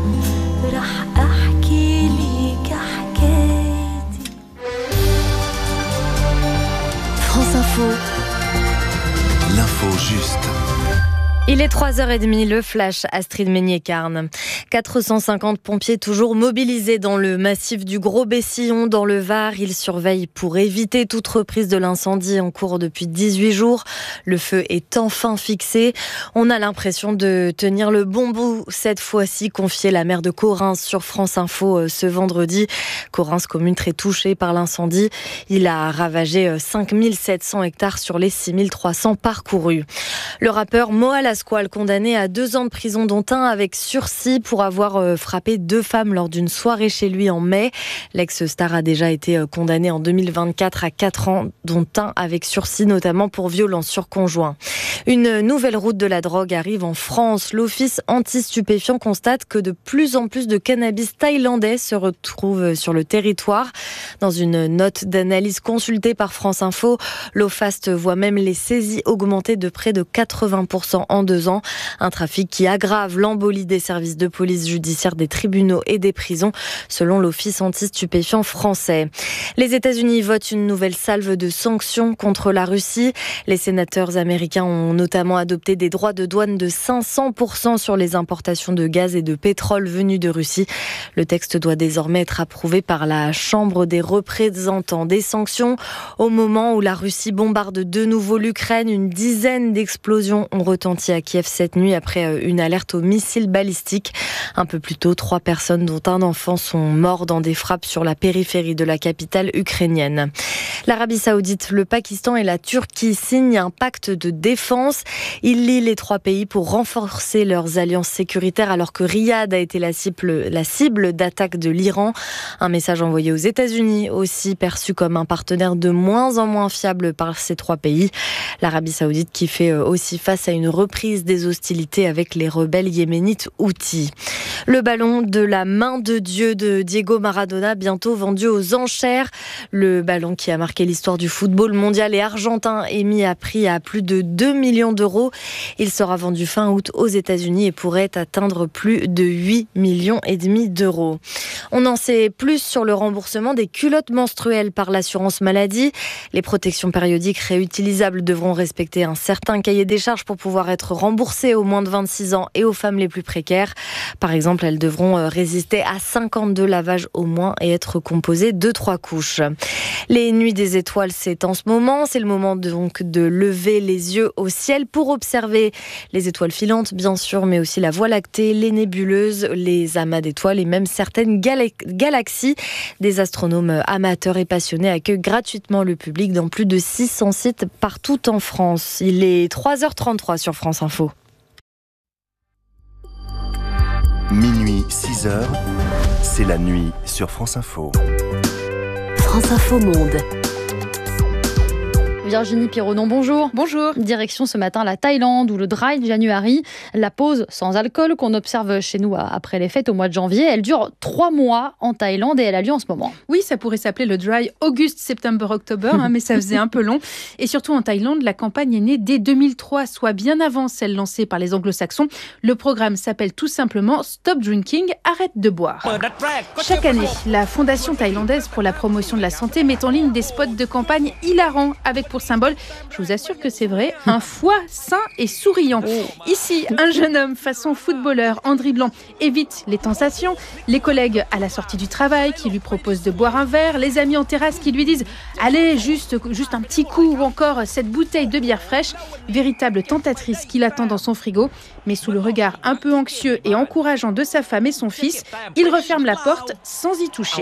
رح أحكي لك حكايتي. France Info. L'info juste. Il est 3h30, le flash Astrid Meignet-Carne. 450 pompiers toujours mobilisés dans le massif du Gros-Bessillon dans le Var. Ils surveillent pour éviter toute reprise de l'incendie en cours depuis 18 jours. Le feu est enfin fixé. On a l'impression de tenir le bon bout cette fois-ci, confiait la maire de Correns sur France Info ce vendredi. Correns, commune très touchée par l'incendie. Il a ravagé 5700 hectares sur les 6300 parcourus. Le rappeur Moa Lasquale, condamné à 2 ans de prison dont un avec sursis pour avoir frappé 2 femmes lors d'une soirée chez lui en mai. L'ex-star a déjà été condamné en 2024 à 4 ans, dont un avec sursis, notamment pour violence sur conjoint. Une nouvelle route de la drogue arrive en France. L'Office anti-stupéfiants constate que de plus en plus de cannabis thaïlandais se retrouvent sur le territoire. Dans une note d'analyse consultée par France Info, l'OFAST voit même les saisies augmenter de près de 80% en 2 ans. Un trafic qui aggrave l'embolie des services de police judiciaire, des tribunaux et des prisons, selon l'Office anti-stupéfiants français. Les États-Unis votent une nouvelle salve de sanctions contre la Russie. Les sénateurs américains ont notamment adopté des droits de douane de 500% sur les importations de gaz et de pétrole venus de Russie. Le texte doit désormais être approuvé par la Chambre des représentants. Des sanctions au moment où la Russie bombarde de nouveau l'Ukraine. Une dizaine d'explosions ont retenti à Kiev cette nuit après une alerte aux missiles balistiques. Un peu plus tôt, 3 personnes, dont un enfant, sont morts dans des frappes sur la périphérie de la capitale ukrainienne. L'Arabie Saoudite, le Pakistan et la Turquie signent un pacte de défense. Ils lient les 3 pays pour renforcer leurs alliances sécuritaires alors que Riyad a été la cible d'attaque de l'Iran. Un message envoyé aux États-Unis, aussi perçu comme un partenaire de moins en moins fiable par ces 3 pays. L'Arabie Saoudite qui fait aussi face à une reprise des hostilités avec les rebelles yéménites Houthis. Le ballon de la main de Dieu de Diego Maradona, bientôt vendu aux enchères. Le ballon qui a marqué l'histoire du football mondial et argentin est mis à prix à plus de 2 millions d'euros. Il sera vendu fin août aux États-Unis et pourrait atteindre plus de 8,5 millions d'euros. On en sait plus sur le remboursement des culottes menstruelles par l'assurance maladie. Les protections périodiques réutilisables devront respecter un certain cahier des charges pour pouvoir être remboursées aux moins de 26 ans et aux femmes les plus précaires. Par exemple, elles devront résister à 52 lavages au moins et être composées de 3 couches. Les nuits des étoiles, c'est en ce moment. C'est le moment donc de lever les yeux au ciel pour observer les étoiles filantes, bien sûr, mais aussi la Voie lactée, les nébuleuses, les amas d'étoiles et même certaines galaxies. Des astronomes amateurs et passionnés accueillent gratuitement le public dans plus de 600 sites partout en France. Il est 3h33 sur France Info. Minuit 6h, c'est la nuit sur France Info. France Info Monde. Virginie Pironon, bonjour. Bonjour. Direction ce matin la Thaïlande où le Dry January, la pause sans alcool qu'on observe chez nous après les fêtes au mois de janvier, elle dure 3 mois en Thaïlande et elle a lieu en ce moment. Oui, ça pourrait s'appeler le Dry August September October, mais ça faisait un peu long. Et surtout en Thaïlande, la campagne est née dès 2003, soit bien avant celle lancée par les anglo-saxons. Le programme s'appelle tout simplement Stop Drinking, arrête de boire. Chaque année, la Fondation thaïlandaise pour la promotion de la santé met en ligne des spots de campagne hilarants avec pour symbole, je vous assure que c'est vrai, un foie sain et souriant. Ici, un jeune homme façon footballeur en dribblant évite les tentations, les collègues à la sortie du travail qui lui proposent de boire un verre, les amis en terrasse qui lui disent « Allez, juste un petit coup » ou encore cette bouteille de bière fraîche, véritable tentatrice qui l'attend dans son frigo. Mais sous le regard un peu anxieux et encourageant de sa femme et son fils, il referme la porte sans y toucher.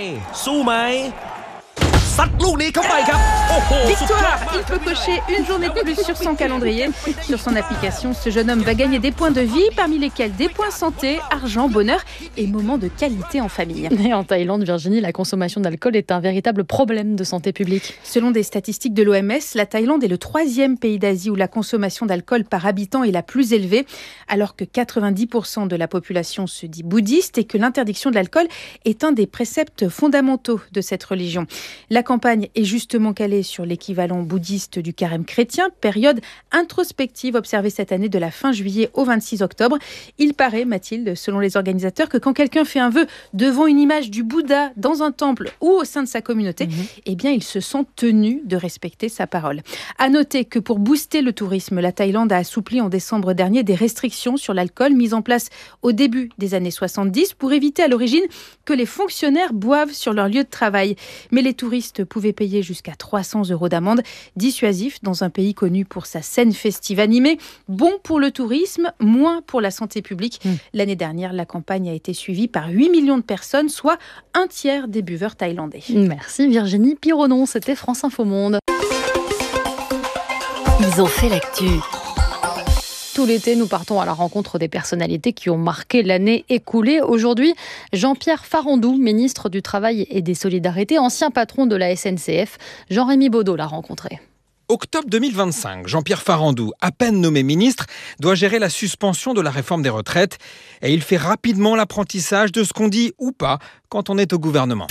Victoire! Il peut cocher une journée de plus sur son calendrier. Sur son application, ce jeune homme va gagner des points de vie, parmi lesquels des points santé, argent, bonheur et moments de qualité en famille. Et en Thaïlande, Virginie, la consommation d'alcool est un véritable problème de santé publique. Selon des statistiques de l'OMS, la Thaïlande est le 3e pays d'Asie où la consommation d'alcool par habitant est la plus élevée, alors que 90% de la population se dit bouddhiste et que l'interdiction de l'alcool est un des préceptes fondamentaux de cette religion. La La campagne est justement calée sur l'équivalent bouddhiste du carême chrétien, période introspective observée cette année de la fin juillet au 26 octobre. Il paraît, Mathilde, selon les organisateurs, que quand quelqu'un fait un vœu devant une image du Bouddha dans un temple ou au sein de sa communauté, eh bien, il se sent tenu de respecter sa parole. À noter que pour booster le tourisme, la Thaïlande a assoupli en décembre dernier des restrictions sur l'alcool mises en place au début des années 70 pour éviter à l'origine que les fonctionnaires boivent sur leur lieu de travail. Mais les touristes pouvaient payer jusqu'à 300 € d'amende, dissuasif dans un pays connu pour sa scène festive animée. Bon pour le tourisme, moins pour la santé publique. L'année dernière, la campagne a été suivie par 8 millions de personnes, soit un tiers des buveurs thaïlandais. Merci Virginie Pironon, c'était France Info Monde. Ils ont fait l'actu. Tout l'été, nous partons à la rencontre des personnalités qui ont marqué l'année écoulée. Aujourd'hui, Jean-Pierre Farandou, ministre du Travail et des Solidarités, ancien patron de la SNCF. Jean-Rémy Baudot l'a rencontré. Octobre 2025, Jean-Pierre Farandou, à peine nommé ministre, doit gérer la suspension de la réforme des retraites. Et il fait rapidement l'apprentissage de ce qu'on dit ou pas quand on est au gouvernement.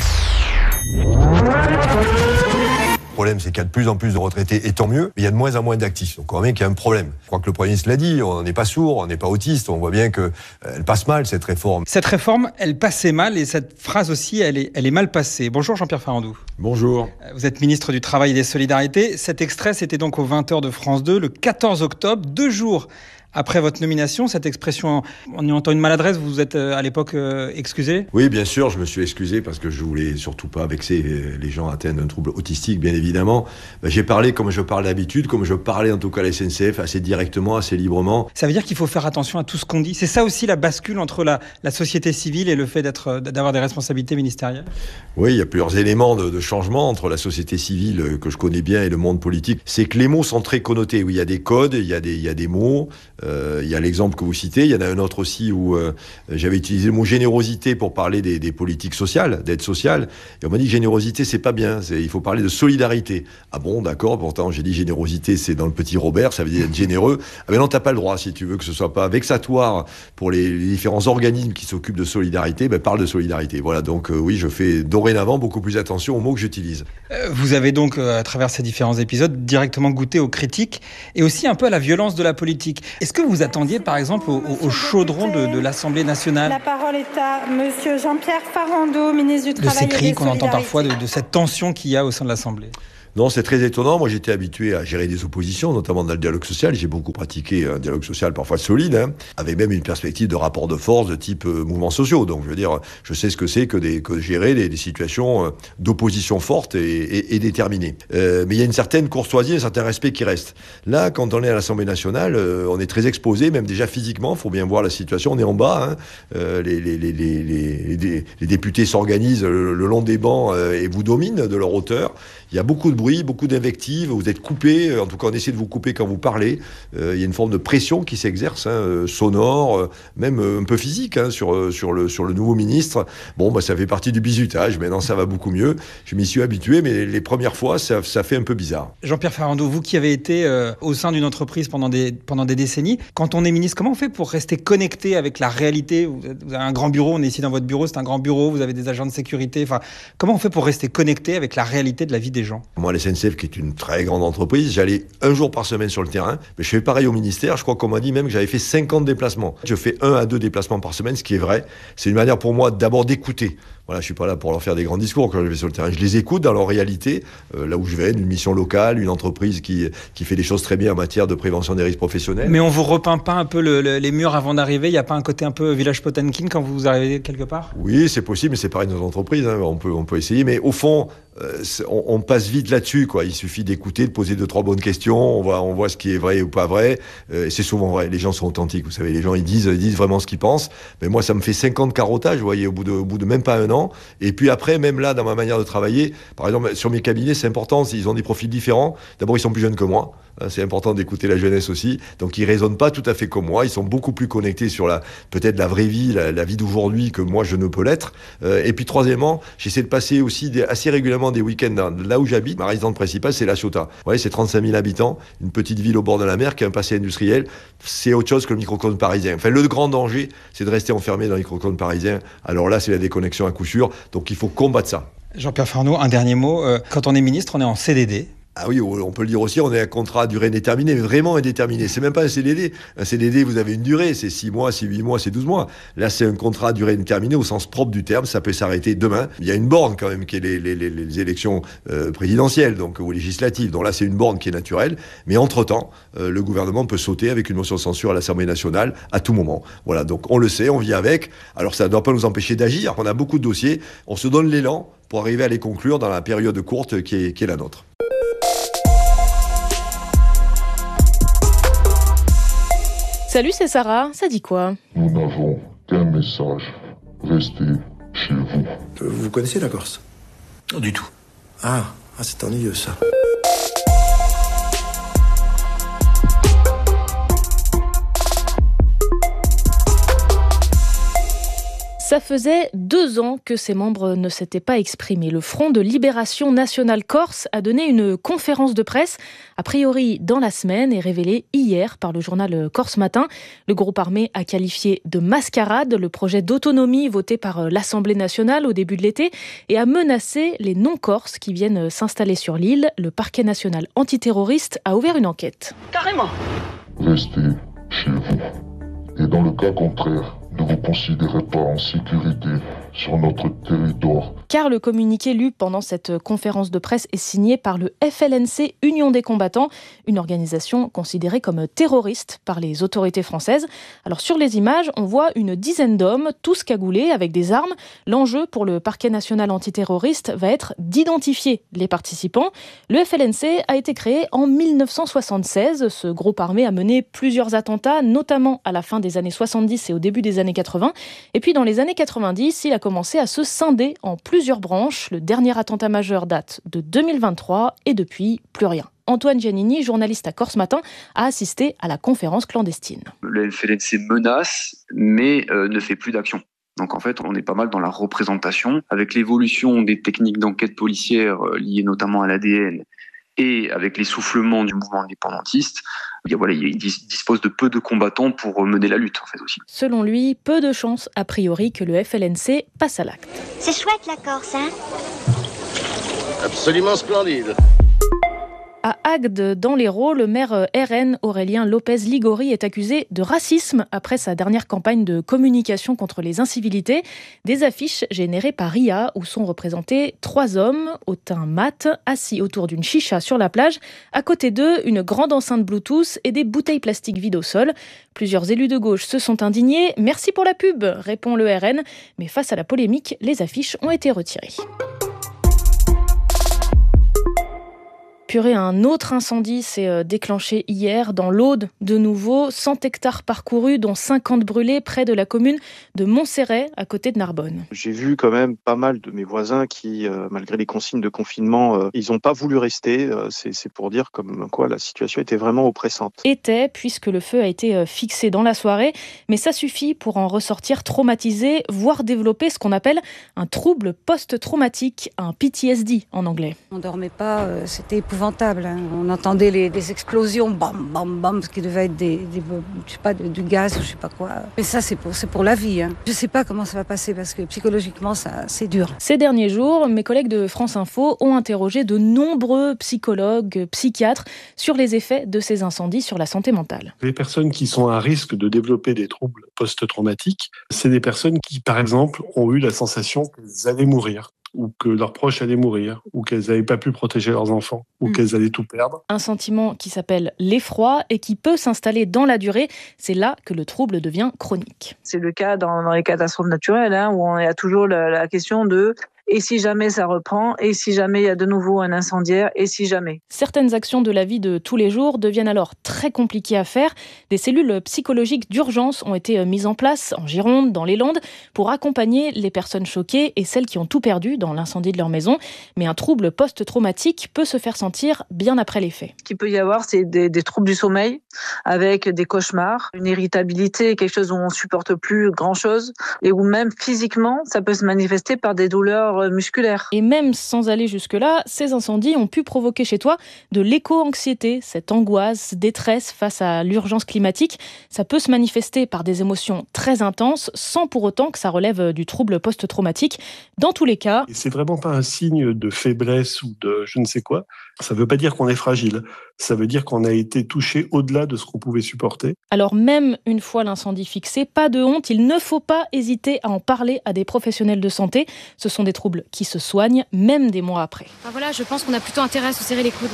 Le problème, c'est qu'il y a de plus en plus de retraités, et tant mieux, mais il y a de moins en moins d'actifs. Donc on voit bien qu'il y a un problème. Je crois que le Premier ministre l'a dit, on n'est pas sourd, on n'est pas autiste, on voit bien qu'elle passe mal, cette réforme. Cette réforme, elle passait mal, et cette phrase aussi, elle est mal passée. Bonjour Jean-Pierre Farandou. Bonjour. Vous êtes ministre du Travail et des Solidarités. Cet extrait, c'était donc aux 20h de France 2, le 14 octobre, 2 jours après votre nomination. Cette expression, on y entend une maladresse, vous vous êtes à l'époque excusé ? Oui, bien sûr, je me suis excusé parce que je voulais surtout pas vexer les gens atteints d'un trouble autistique, bien évidemment. J'ai parlé comme je parle d'habitude, comme je parlais en tout cas à la SNCF, assez directement, assez librement. Ça veut dire qu'il faut faire attention à tout ce qu'on dit. C'est ça aussi la bascule entre la société civile et le fait d'avoir des responsabilités ministérielles ? Oui, il y a plusieurs éléments de changement entre la société civile que je connais bien et le monde politique. C'est que les mots sont très connotés. Oui, il y a des codes, il y a des mots. Il y a l'exemple que vous citez, il y en a un autre aussi où j'avais utilisé le mot générosité pour parler des politiques sociales, d'aide sociale, et on m'a dit que générosité c'est pas bien, il faut parler de solidarité. Ah bon, d'accord, pourtant j'ai dit générosité c'est dans le petit Robert, ça veut dire être généreux. Ah ben non, t'as pas le droit, si tu veux que ce soit pas vexatoire pour les différents organismes qui s'occupent de solidarité, parle de solidarité. Voilà, donc oui, je fais dorénavant beaucoup plus attention aux mots que j'utilise. Vous avez donc, à travers ces différents épisodes, directement goûté aux critiques et aussi un peu à la violence de la politique. Est-ce que vous attendiez par exemple au chaudron de l'Assemblée nationale ? La parole est à monsieur Jean-Pierre Farandou, ministre du Travail et des Solidarités. De ces cris qu'on entend parfois, de cette tension qu'il y a au sein de l'Assemblée. Non, c'est très étonnant. Moi, j'étais habitué à gérer des oppositions, notamment dans le dialogue social. J'ai beaucoup pratiqué un dialogue social parfois solide, avec même une perspective de rapport de force de type mouvements sociaux. Donc, je veux dire, je sais ce que c'est que gérer des situations d'opposition forte et déterminée. Mais il y a une certaine courtoisie, un certain respect qui reste. Là, quand on est à l'Assemblée nationale, on est très exposé, même déjà physiquement. Il faut bien voir la situation. On est en bas. Les députés s'organisent le long des bancs et vous dominent de leur hauteur. Il y a beaucoup de bruit, beaucoup d'invectives, vous êtes coupé, en tout cas on essaie de vous couper quand vous parlez. Il y a une forme de pression qui s'exerce, sonore, même un peu physique, sur le nouveau ministre. Bon, ça fait partie du bizutage, maintenant ça va beaucoup mieux. Je m'y suis habitué, mais les premières fois, ça fait un peu bizarre. Jean-Pierre Farandou, vous qui avez été au sein d'une entreprise pendant des décennies, quand on est ministre, comment on fait pour rester connecté avec la réalité ? Vous avez un grand bureau, on est ici dans votre bureau, c'est un grand bureau, vous avez des agents de sécurité. Comment on fait pour rester connecté avec la réalité de la vie des gens ? Moi, la SNCF, qui est une très grande entreprise, j'allais 1 jour par semaine sur le terrain. Mais je fais pareil au ministère. Je crois qu'on m'a dit même que j'avais fait 50 déplacements. Je fais 1 à 2 déplacements par semaine, ce qui est vrai. C'est une manière pour moi d'abord d'écouter. Voilà, je suis pas là pour leur faire des grands discours quand je vais sur le terrain. Je les écoute dans leur réalité, là où je vais, une mission locale, une entreprise qui fait des choses très bien en matière de prévention des risques professionnels. Mais on vous repeint pas un peu les murs avant d'arriver ? Il n'y a pas un côté un peu village Potemkin quand vous arrivez quelque part ? Oui, c'est possible, mais c'est pareil dans nos entreprises. On peut essayer, mais au fond, on passe vite là-dessus, quoi. Il suffit d'écouter, de poser 2-3 bonnes questions. On voit ce qui est vrai ou pas vrai. C'est souvent vrai. Les gens sont authentiques. Vous savez, les gens ils disent vraiment ce qu'ils pensent. Mais moi, ça me fait 50 carottages, vous voyez, au bout de même pas 1 an. Et puis après, même là, dans ma manière de travailler, par exemple, sur mes cabinets, c'est important. Ils ont des profils différents. D'abord, ils sont plus jeunes que moi. C'est important d'écouter la jeunesse aussi. Donc ils raisonnent pas tout à fait comme moi. Ils sont beaucoup plus connectés sur peut-être la vraie vie, la vie d'aujourd'hui que moi je ne peux l'être. Et puis troisièmement, j'essaie de passer aussi assez régulièrement des week-ends là où j'habite. Ma résidence principale, c'est La Ciotat. Vous voyez, c'est 35 000 habitants, une petite ville au bord de la mer qui a un passé industriel. C'est autre chose que le microcosme parisien. Enfin, le grand danger, c'est de rester enfermé dans le microcosme parisien. Alors là, c'est la déconnexion à coup sûr. Donc il faut combattre ça. Jean-Pierre Farandou, un dernier mot. Quand on est ministre, on est en CDD. Ah oui, on peut le dire aussi, on est un contrat à durée indéterminée, mais vraiment indéterminé. C'est même pas un CDD. Un CDD, vous avez une durée, c'est 6 mois, c'est 8 mois, c'est 12 mois. Là, c'est un contrat à durée indéterminée au sens propre du terme. Ça peut s'arrêter demain. Il y a une borne quand même qui est les élections présidentielles, donc ou législatives. Donc là, c'est une borne qui est naturelle. Mais entre-temps, le gouvernement peut sauter avec une motion de censure à l'Assemblée nationale à tout moment. Voilà, donc on le sait, on vit avec. Alors ça ne doit pas nous empêcher d'agir. On a beaucoup de dossiers. On se donne l'élan pour arriver à les conclure dans la période courte qui est la nôtre. Salut, c'est Sarah, ça dit quoi? Nous n'avons qu'un message. Restez chez vous. Vous connaissez la Corse? Non, du tout. Ah, c'est ennuyeux ça. Ça faisait 2 ans que ses membres ne s'étaient pas exprimés. Le Front de Libération Nationale Corse a donné une conférence de presse, a priori dans la semaine, et révélée hier par le journal Corse Matin. Le groupe armé a qualifié de mascarade le projet d'autonomie voté par l'Assemblée nationale au début de l'été et a menacé les non-corses qui viennent s'installer sur l'île. Le parquet national antiterroriste a ouvert une enquête. Carrément. Restez chez vous. Et dans le cas contraire, ne vous considérez pas en sécurité sur notre territoire. Car le communiqué lu pendant cette conférence de presse est signé par le FLNC Union des combattants, une organisation considérée comme terroriste par les autorités françaises. Alors sur les images, on voit une dizaine d'hommes, tous cagoulés avec des armes. L'enjeu pour le parquet national antiterroriste va être d'identifier les participants. Le FLNC a été créé en 1976. Ce groupe armé a mené plusieurs attentats, notamment à la fin des années 70 et au début des années 80. Et puis dans les années 90, il a commencé à se scinder en plusieurs branches. Le dernier attentat majeur date de 2023 et depuis, plus rien. Antoine Giannini, journaliste à Corse Matin, a assisté à la conférence clandestine. Le FLNC menace, mais ne fait plus d'action. Donc en fait, on est pas mal dans la représentation. Avec l'évolution des techniques d'enquête policière liées notamment à l'ADN et avec l'essoufflement du mouvement indépendantiste, il dispose de peu de combattants pour mener la lutte en fait aussi. Selon lui, peu de chances a priori que le FLNC passe à l'acte. C'est chouette la Corse, hein? Absolument splendide. À Agde, dans l'Hérault, le maire RN Aurélien Lopez Ligori est accusé de racisme après sa dernière campagne de communication contre les incivilités. Des affiches générées par RIA où sont représentés 3 hommes au teint mat, assis autour d'une chicha sur la plage. À côté d'eux, une grande enceinte Bluetooth et des bouteilles plastiques vides au sol. Plusieurs élus de gauche se sont indignés. « Merci pour la pub », répond le RN. Mais face à la polémique, les affiches ont été retirées. Purée, un autre incendie s'est déclenché hier dans l'Aude. De nouveau, 100 hectares parcourus, dont 50 brûlés près de la commune de Montserrat, à côté de Narbonne. J'ai vu quand même pas mal de mes voisins qui, malgré les consignes de confinement, ils n'ont pas voulu rester. C'est pour dire comme quoi la situation était vraiment oppressante. Puisque le feu a été fixé dans la soirée. Mais ça suffit pour en ressortir traumatisé, voire développer ce qu'on appelle un trouble post-traumatique, un PTSD en anglais. On ne dormait pas, c'était épouvantable. On entendait des explosions, bam, bam, bam, ce qui devait être du gaz ou je sais pas quoi. Mais ça, c'est pour la vie. Je sais pas comment ça va passer parce que psychologiquement, c'est dur. Ces derniers jours, mes collègues de France Info ont interrogé de nombreux psychologues, psychiatres sur les effets de ces incendies sur la santé mentale. Les personnes qui sont à risque de développer des troubles post-traumatiques, c'est des personnes qui, par exemple, ont eu la sensation qu'elles allaient mourir, ou que leurs proches allaient mourir, ou qu'elles n'avaient pas pu protéger leurs enfants, ou qu'elles allaient tout perdre. Un sentiment qui s'appelle l'effroi et qui peut s'installer dans la durée. C'est là que le trouble devient chronique. C'est le cas dans les catastrophes naturelles, où on a toujours la question de et si jamais ça reprend, et si jamais il y a de nouveau un incendiaire, et si jamais. Certaines actions de la vie de tous les jours deviennent alors très compliquées à faire. Des cellules psychologiques d'urgence ont été mises en place en Gironde, dans les Landes, pour accompagner les personnes choquées et celles qui ont tout perdu dans l'incendie de leur maison. Mais un trouble post-traumatique peut se faire sentir bien après les faits. Ce qu'il peut y avoir, c'est des troubles du sommeil, avec des cauchemars, une irritabilité, quelque chose où on ne supporte plus grand-chose, et où même physiquement, ça peut se manifester par des douleurs musculaires. Et même sans aller jusque-là, ces incendies ont pu provoquer chez toi de l'éco-anxiété, cette angoisse, détresse face à l'urgence climatique. Ça peut se manifester par des émotions très intenses, sans pour autant que ça relève du trouble post-traumatique. Dans tous les cas... Et c'est vraiment pas un signe de faiblesse ou de je ne sais quoi. Ça veut pas dire qu'on est fragile. Ça veut dire qu'on a été touché au-delà de ce qu'on pouvait supporter. Alors même une fois l'incendie fixé, pas de honte, il ne faut pas hésiter à en parler à des professionnels de santé. Ce sont des troubles qui se soignent, même des mois après. Voilà, je pense qu'on a plutôt intérêt à se serrer les coudes.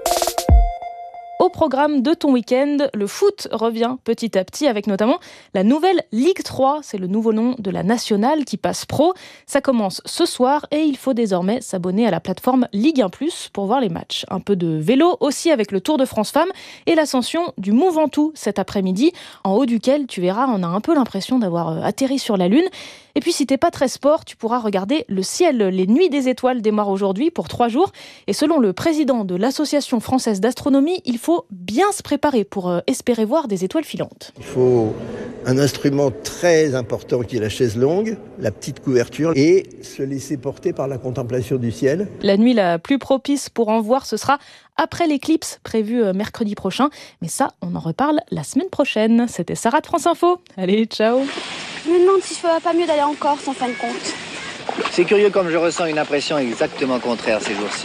Au programme de ton week-end, le foot revient petit à petit avec notamment la nouvelle Ligue 3. C'est le nouveau nom de la nationale qui passe pro. Ça commence ce soir et il faut désormais s'abonner à la plateforme Ligue 1+ pour voir les matchs. Un peu de vélo aussi avec le Tour de France Femmes et l'ascension du Mont Ventoux cet après-midi, en haut duquel tu verras, on a un peu l'impression d'avoir atterri sur la Lune. Et puis si t'es pas très sport, tu pourras regarder le ciel. Les Nuits des Étoiles démarrent aujourd'hui pour 3 jours. Et selon le président de l'Association française d'astronomie, il faut bien se préparer pour espérer voir des étoiles filantes. Il faut un instrument très important qui est la chaise longue, la petite couverture et se laisser porter par la contemplation du ciel. La nuit la plus propice pour en voir, ce sera après l'éclipse prévue mercredi prochain. Mais ça, on en reparle la semaine prochaine. C'était Sarah de France Info. Allez, ciao. Je me demande si je ferais pas mieux d'aller en Corse en fin de compte. C'est curieux comme je ressens une impression exactement contraire ces jours-ci.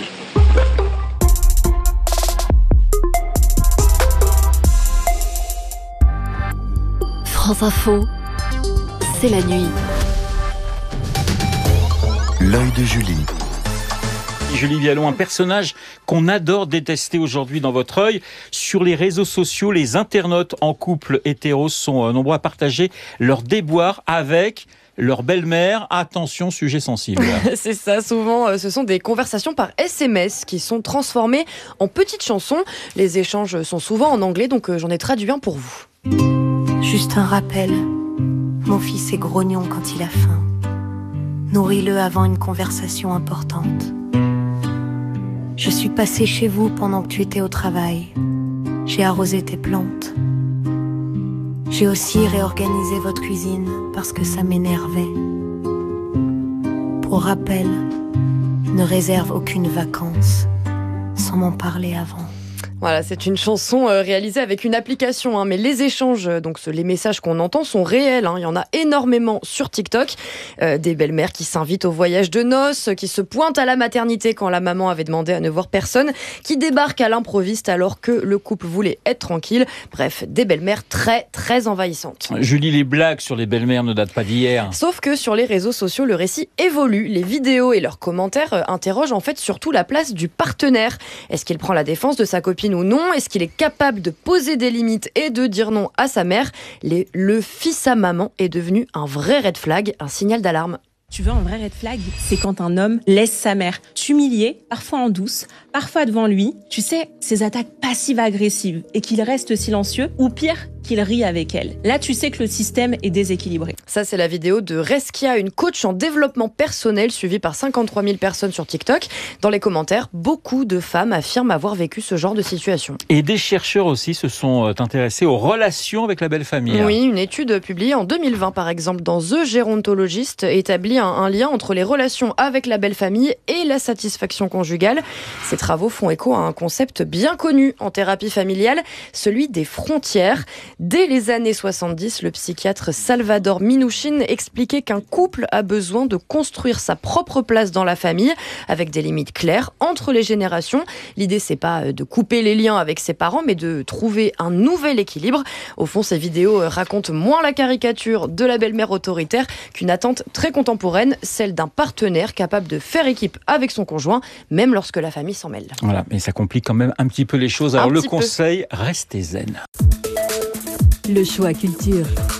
France Info, c'est la nuit. L'œil de Julie. Julie Vialon, un personnage qu'on adore détester aujourd'hui dans votre œil. Sur les réseaux sociaux, les internautes en couple hétéros sont nombreux à partager leurs déboires avec leur belle-mère. Attention, sujet sensible. C'est ça, souvent ce sont des conversations par SMS qui sont transformées en petites chansons. Les échanges sont souvent en anglais, donc j'en ai traduit un pour vous. Juste un rappel, mon fils est grognon quand il a faim. Nourris-le avant une conversation importante. Je suis passée chez vous pendant que tu étais au travail. J'ai arrosé tes plantes. J'ai aussi réorganisé votre cuisine parce que ça m'énervait. Pour rappel, ne réserve aucune vacance sans m'en parler avant. Voilà, c'est une chanson réalisée avec une application, mais les échanges, donc les messages qu'on entend sont réels. Il y en a énormément sur TikTok. Des belles-mères qui s'invitent au voyage de noces, qui se pointent à la maternité quand la maman avait demandé à ne voir personne, qui débarquent à l'improviste alors que le couple voulait être tranquille. Bref, des belles-mères très, très envahissantes. Julie, les blagues sur les belles-mères ne datent pas d'hier. Sauf que sur les réseaux sociaux, le récit évolue. Les vidéos et leurs commentaires interrogent en fait surtout la place du partenaire. Est-ce qu'il prend la défense de sa copine ou non? Est-ce qu'il est capable de poser des limites et de dire non à sa mère? Le fils à maman est devenu un vrai red flag, un signal d'alarme. Tu veux un vrai red flag? C'est quand un homme laisse sa mère s'humilier, parfois en douce, parfois devant lui. Tu sais, ces attaques passives-agressives et qu'il reste silencieux, ou pire, qu'il rit avec elle. Là, tu sais que le système est déséquilibré. Ça, c'est la vidéo de Reskia, une coach en développement personnel suivie par 53 000 personnes sur TikTok. Dans les commentaires, beaucoup de femmes affirment avoir vécu ce genre de situation. Et des chercheurs aussi se sont intéressés aux relations avec la belle famille. Oui, une étude publiée en 2020, par exemple, dans The Gérontologist, établit un lien entre les relations avec la belle famille et la satisfaction conjugale. Ces travaux font écho à un concept bien connu en thérapie familiale, celui des frontières. Dès les années 70, le psychiatre Salvador Minuchin expliquait qu'un couple a besoin de construire sa propre place dans la famille, avec des limites claires entre les générations. L'idée, c'est pas de couper les liens avec ses parents, mais de trouver un nouvel équilibre. Au fond, ces vidéos racontent moins la caricature de la belle-mère autoritaire qu'une attente très contemporaine, celle d'un partenaire capable de faire équipe avec son conjoint, même lorsque la famille s'en mêle. Voilà, mais ça complique quand même un petit peu les choses. Alors le conseil, restez zen. Le choix culture.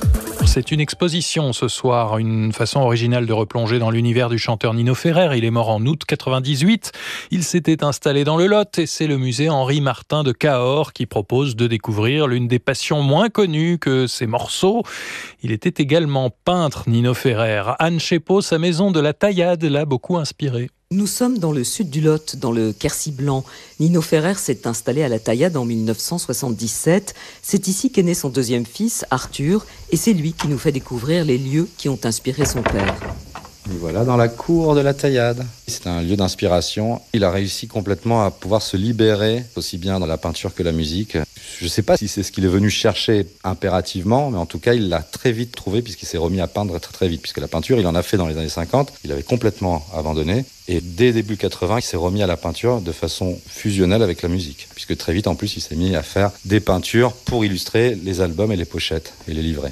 C'est une exposition ce soir, une façon originale de replonger dans l'univers du chanteur Nino Ferrer. Il est mort en août 98. Il s'était installé dans le Lot et c'est le musée Henri Martin de Cahors qui propose de découvrir l'une des passions moins connues que ses morceaux. Il était également peintre, Nino Ferrer. Anne Chepot, sa maison de la Taillade, l'a beaucoup inspiré. Nous sommes dans le sud du Lot, dans le Quercy blanc. Nino Ferrer s'est installé à la Taillade en 1977. C'est ici qu'est né son deuxième fils, Arthur, et c'est lui qui nous fait découvrir les lieux qui ont inspiré son père. Et voilà, dans la cour de la Taillade. C'est un lieu d'inspiration. Il a réussi complètement à pouvoir se libérer, aussi bien dans la peinture que la musique. Je ne sais pas si c'est ce qu'il est venu chercher impérativement, mais en tout cas, il l'a très vite trouvé puisqu'il s'est remis à peindre très très vite. Puisque la peinture, il en a fait dans les années 50, il avait complètement abandonné. Et dès début 80, il s'est remis à la peinture de façon fusionnelle avec la musique. Puisque très vite, en plus, il s'est mis à faire des peintures pour illustrer les albums et les pochettes et les livrets.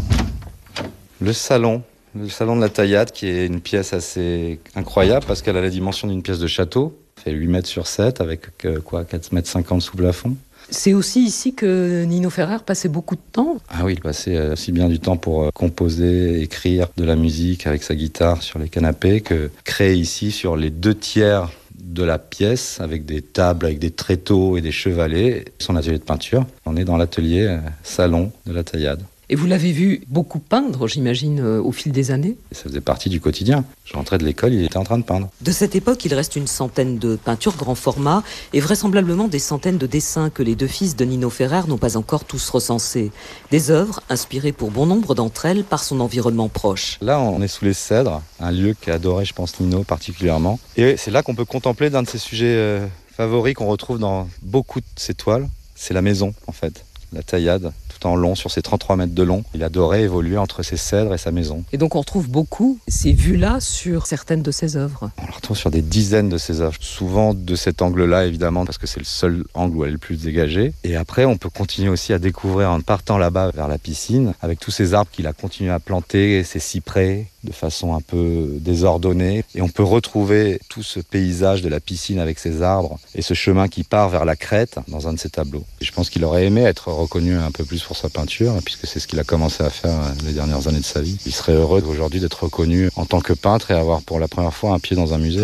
Le salon de la Taillade, qui est une pièce assez incroyable parce qu'elle a la dimension d'une pièce de château. Elle fait 8 mètres sur 7 avec 4,50 mètres sous plafond. C'est aussi ici que Nino Ferrer passait beaucoup de temps. Ah oui, il passait aussi bien du temps pour composer, écrire de la musique avec sa guitare sur les canapés que créer ici sur les 2/3 de la pièce avec des tables, avec des tréteaux et des chevalets. Son atelier de peinture. On est dans l'atelier salon de la Taillade. Et vous l'avez vu beaucoup peindre, j'imagine, au fil des années ? Ça faisait partie du quotidien. Je rentrais de l'école, il était en train de peindre. De cette époque, il reste une centaine de peintures grand format et vraisemblablement des centaines de dessins que les deux fils de Nino Ferrer n'ont pas encore tous recensés. Des œuvres inspirées pour bon nombre d'entre elles par son environnement proche. Là, on est sous les cèdres, un lieu qu'a je pense, Nino particulièrement. Et c'est là qu'on peut contempler d'un de ses sujets favoris qu'on retrouve dans beaucoup de ses toiles. C'est la maison, en fait, la Taillade. En long, sur ses 33 mètres de long. Il adorait évoluer entre ses cèdres et sa maison. Et donc on retrouve beaucoup ces vues-là sur certaines de ses œuvres. On la retrouve sur des dizaines de ses œuvres. Souvent de cet angle-là, évidemment, parce que c'est le seul angle où elle est le plus dégagée. Et après, on peut continuer aussi à découvrir en partant là-bas vers la piscine, avec tous ces arbres qu'il a continué à planter, ces cyprès, de façon un peu désordonnée. Et on peut retrouver tout ce paysage de la piscine avec ses arbres et ce chemin qui part vers la crête dans un de ses tableaux. Et je pense qu'il aurait aimé être reconnu un peu plus pour sa peinture, puisque c'est ce qu'il a commencé à faire les dernières années de sa vie. Il serait heureux aujourd'hui d'être reconnu en tant que peintre et avoir pour la première fois un pied dans un musée.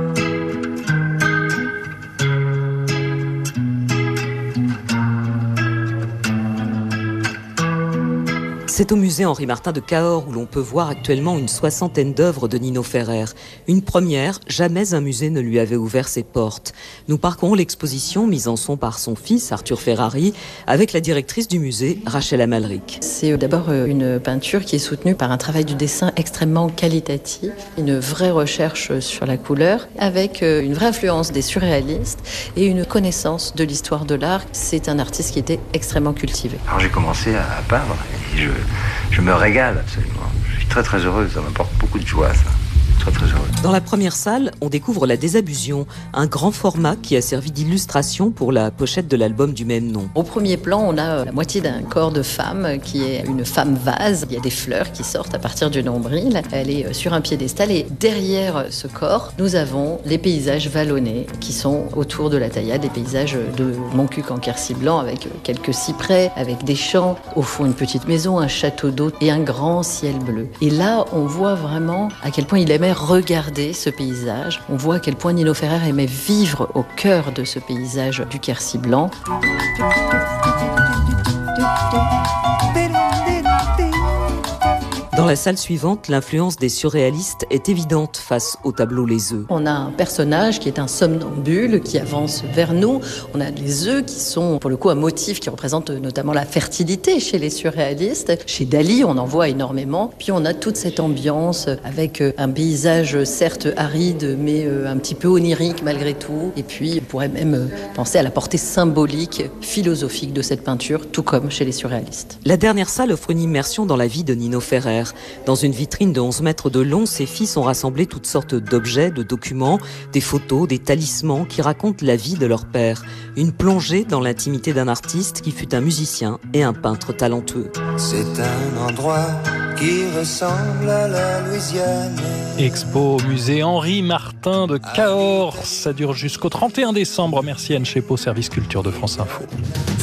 C'est au musée Henri Martin de Cahors où l'on peut voir actuellement une 60aine d'œuvres de Nino Ferrer. Une première, jamais un musée ne lui avait ouvert ses portes. Nous parcourons l'exposition mise en son par son fils Arthur Ferrari avec la directrice du musée, Rachel Amalric. C'est d'abord une peinture qui est soutenue par un travail du dessin extrêmement qualitatif, une vraie recherche sur la couleur avec une vraie influence des surréalistes et une connaissance de l'histoire de l'art. C'est un artiste qui était extrêmement cultivé. Alors j'ai commencé à peindre et je me régale absolument. Je suis très très heureuse, ça m'apporte beaucoup de joie ça. Très très heureux. Dans la première salle, on découvre La Désabusion, un grand format qui a servi d'illustration pour la pochette de l'album du même nom. Au premier plan, on a la moitié d'un corps de femme qui est une femme vase. Il y a des fleurs qui sortent à partir du nombril. Elle est sur un piédestal et derrière ce corps, nous avons les paysages vallonnés qui sont autour de la Taillade, des paysages de Montcuq en Quercy blanc avec quelques cyprès, avec des champs, au fond une petite maison, un château d'eau et un grand ciel bleu. Et là, on voit vraiment à quel point il aimait regarder ce paysage. On voit à quel point Nino Ferrer aimait vivre au cœur de ce paysage du Quercy blanc. Dans la salle suivante, l'influence des surréalistes est évidente face au tableau Les œufs. On a un personnage qui est un somnambule qui avance vers nous. On a les œufs qui sont pour le coup un motif qui représente notamment la fertilité chez les surréalistes. Chez Dali, on en voit énormément. Puis on a toute cette ambiance avec un paysage certes aride mais un petit peu onirique malgré tout. Et puis on pourrait même penser à la portée symbolique, philosophique de cette peinture, tout comme chez les surréalistes. La dernière salle offre une immersion dans la vie de Nino Ferrer. Dans une vitrine de 11 mètres de long, ses fils ont rassemblé toutes sortes d'objets, de documents, des photos, des talismans qui racontent la vie de leur père. Une plongée dans l'intimité d'un artiste qui fut un musicien et un peintre talentueux. C'est un endroit qui ressemble à la Louisiane. Expo au musée Henri Martin de Cahors. Ça dure jusqu'au 31 décembre. Merci Anne Chepot, service culture de France Info.